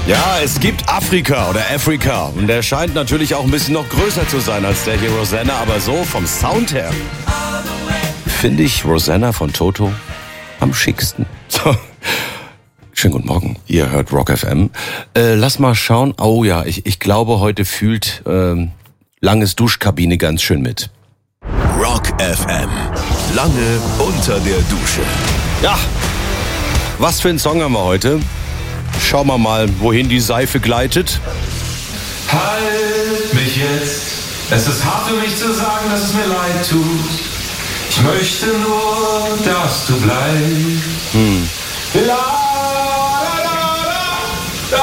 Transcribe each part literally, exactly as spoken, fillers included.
Ja, es gibt Afrika oder Afrika und der scheint natürlich auch ein bisschen noch größer zu sein als der hier Rosanna, aber so vom Sound her finde ich Rosanna von Toto am schicksten. So. Schönen guten Morgen, ihr hört Rock F M. Äh, lass mal schauen. Oh ja, ich, ich glaube, heute fühlt ähm, Langes Duschkabine ganz schön mit. Rock F M. Lange unter der Dusche. Ja, was für ein Song haben wir heute? Schauen wir mal, wohin die Seife gleitet. Halt mich jetzt. Es ist hart für mich zu sagen, dass es mir leid tut. Ich möchte nur, dass du bleibst. Hm. La, la, la,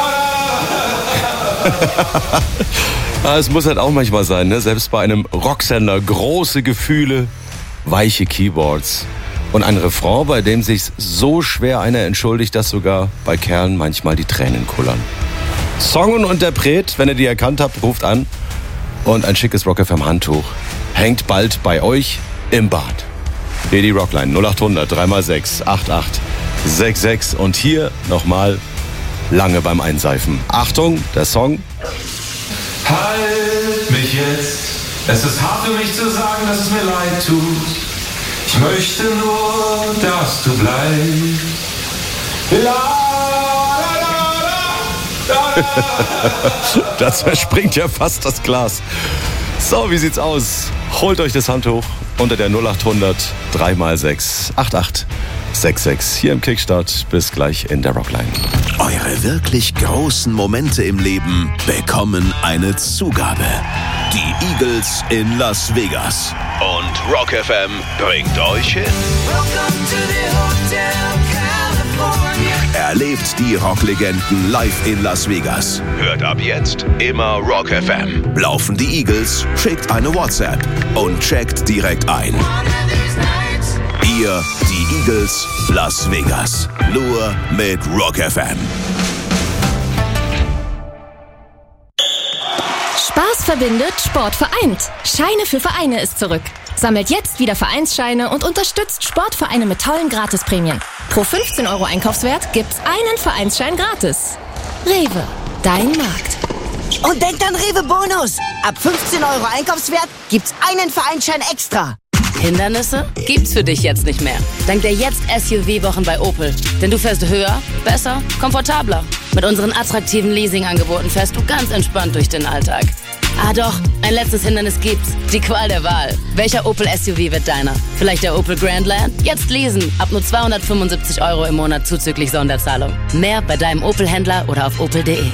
la, la. Es muss halt auch manchmal sein, ne? Selbst bei einem Rocksender große Gefühle, weiche Keyboards. Und ein Refrain, bei dem sich so schwer einer entschuldigt, dass sogar bei Kerlen manchmal die Tränen kullern. Song und Interpret, wenn ihr die erkannt habt, ruft an. Und ein schickes Rock F M Handtuch hängt bald bei euch im Bad. Hier die Rockline null acht hundert drei mal sechs acht acht sechs sechs. Und hier nochmal lange beim Einseifen. Achtung, der Song. Halt mich jetzt. Es ist hart für mich zu sagen, dass es mir leid tut. Ich möchte nur, dass du bleibst. La, la, la, la, la. Das verspringt ja fast das Glas. So, wie sieht's aus? Holt euch das Handtuch unter der null acht hundert drei mal sechs acht acht sechs sechs. Hier im Kickstart. Bis gleich in der Rockline. Eure wirklich großen Momente im Leben bekommen eine Zugabe. Die Eagles in Las Vegas. Und Rock F M bringt euch hin. Erlebt die Rocklegenden live in Las Vegas. Hört ab jetzt immer Rock F M. Laufen die Eagles, schickt eine WhatsApp und checkt direkt ein. Ihr, die Eagles, Las Vegas. Nur mit Rock F M. Spaß verbindet, Sport vereint. Scheine für Vereine ist zurück. Sammelt jetzt wieder Vereinsscheine und unterstützt Sportvereine mit tollen Gratisprämien. Pro fünfzehn Euro Einkaufswert gibt's einen Vereinsschein gratis. Rewe, dein Markt. Und denkt an Rewe Bonus. Ab fünfzehn Euro Einkaufswert gibt's einen Vereinsschein extra. Hindernisse gibt's für dich jetzt nicht mehr. Dank der Jetzt S U V-Wochen bei Opel. Denn du fährst höher, besser, komfortabler. Mit unseren attraktiven Leasing-Angeboten fährst du ganz entspannt durch den Alltag. Ah doch, ein letztes Hindernis gibt's. Die Qual der Wahl. Welcher Opel S U V wird deiner? Vielleicht der Opel Grandland? Jetzt leasen. Ab nur zweihundertfünfundsiebzig Euro im Monat zuzüglich Sonderzahlung. Mehr bei deinem Opel-Händler oder auf opel punkt de.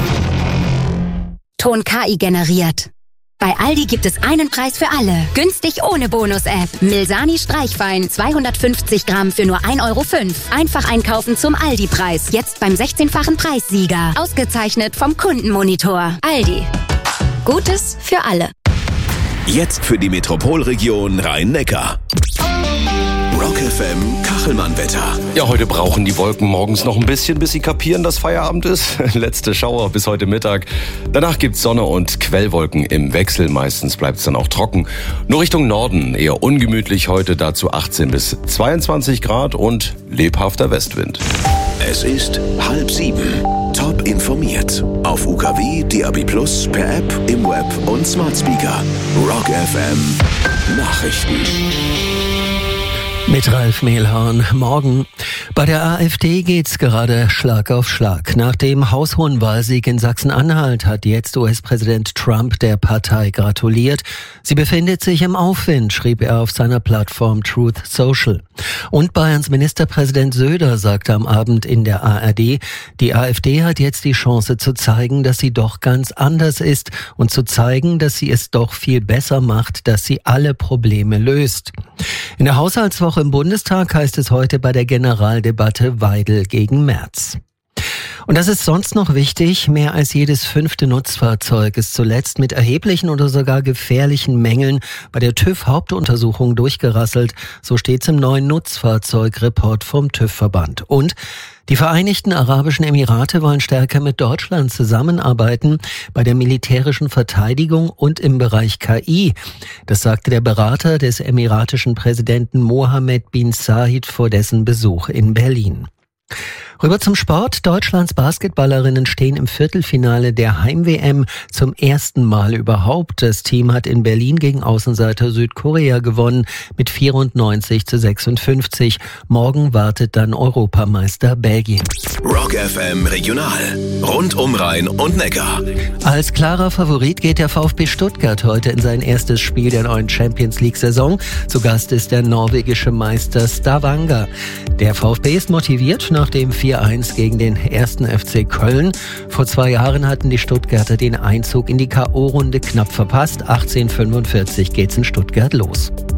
Ton K I generiert. Bei Aldi gibt es einen Preis für alle. Günstig ohne Bonus-App. Milsani Streichwein zweihundertfünfzig Gramm für nur ein Euro fünf. Einfach einkaufen zum Aldi-Preis. Jetzt beim sechzehnfachen Preissieger. Ausgezeichnet vom Kundenmonitor. Aldi. Gutes für alle. Jetzt für die Metropolregion Rhein-Neckar. Rock F M Kachelmann-Wetter. Ja, heute brauchen die Wolken morgens noch ein bisschen, bis sie kapieren, dass Feierabend ist. Letzte Schauer bis heute Mittag. Danach gibt's Sonne und Quellwolken im Wechsel. Meistens bleibt's dann auch trocken. Nur Richtung Norden eher ungemütlich heute, dazu achtzehn bis zweiundzwanzig Grad und lebhafter Westwind. Es ist halb sieben. Top informiert. Auf U K W, D A B plus, per App, im Web und Smart Speaker. Rock F M Nachrichten. Mit Ralf Mehlhorn. Morgen. Bei der AfD geht's gerade Schlag auf Schlag. Nach dem haushohen Wahlsieg in Sachsen-Anhalt hat jetzt U S-Präsident Trump der Partei gratuliert. Sie befindet sich im Aufwind, schrieb er auf seiner Plattform Truth Social. Und Bayerns Ministerpräsident Söder sagte am Abend in der A R D, die AfD hat jetzt die Chance zu zeigen, dass sie doch ganz anders ist und zu zeigen, dass sie es doch viel besser macht, dass sie alle Probleme löst. In der Haushaltswoche im Bundestag heißt es heute bei der Generaldebatte Weidel gegen Merz. Und das ist sonst noch wichtig, mehr als jedes fünfte Nutzfahrzeug ist zuletzt mit erheblichen oder sogar gefährlichen Mängeln bei der TÜV-Hauptuntersuchung durchgerasselt, so steht's im neuen Nutzfahrzeugreport vom TÜV-Verband. Und die Vereinigten Arabischen Emirate wollen stärker mit Deutschland zusammenarbeiten bei der militärischen Verteidigung und im Bereich K I. Das sagte der Berater des emiratischen Präsidenten Mohammed bin Zayed vor dessen Besuch in Berlin. Rüber zum Sport. Deutschlands Basketballerinnen stehen im Viertelfinale der Heim-W M zum ersten Mal überhaupt. Das Team hat in Berlin gegen Außenseiter Südkorea gewonnen mit vierundneunzig zu sechsundfünfzig. Morgen wartet dann Europameister Belgien. Rock F M Regional. Rund um Rhein und Neckar. Als klarer Favorit geht der VfB Stuttgart heute in sein erstes Spiel der neuen Champions-League-Saison. Zu Gast ist der norwegische Meister Stavanger. Der VfB ist motiviert nach dem vier eins gegen den ersten F C Köln. Vor zwei Jahren hatten die Stuttgarter den Einzug in die K O-Runde knapp verpasst. achtzehnhundertfünfundvierzig geht's in Stuttgart los.